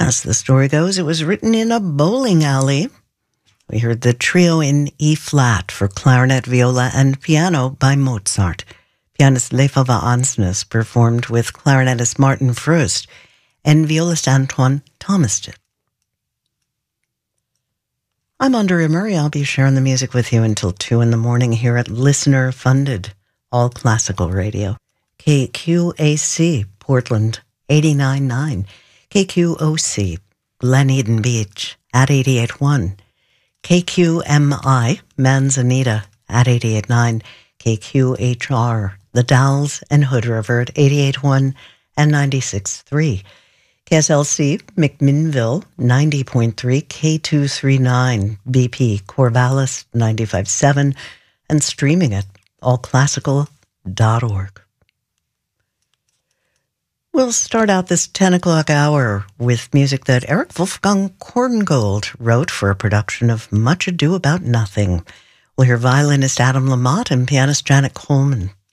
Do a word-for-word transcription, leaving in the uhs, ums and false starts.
As the story goes, it was written in a bowling alley. We heard the trio in E-flat for clarinet, viola, and piano by Mozart. Pianist Leif Ove Ansnes performed with clarinetist Martin Fröst and violist Antoine Thomaston. I'm Andrea Murray. I'll be sharing the music with you until two in the morning here at listener-funded All Classical Radio. K Q A C, Portland, eighty-nine point nine. K Q O C, Glen Eden Beach, at eighty-eight point one. K Q M I, Manzanita, at eighty-eight point nine. K Q H R, The Dalles and Hood River, at eighty-eight point one and ninety-six point three. K S L C, McMinnville, ninety point three. K two thirty-nine, B P, Corvallis, ninety-five point seven. And streaming at all classical dot org. We'll start out this ten o'clock hour with music that Eric Wolfgang Korngold wrote for a production of Much Ado About Nothing. We'll hear violinist Adam Lamott and pianist Janet Coleman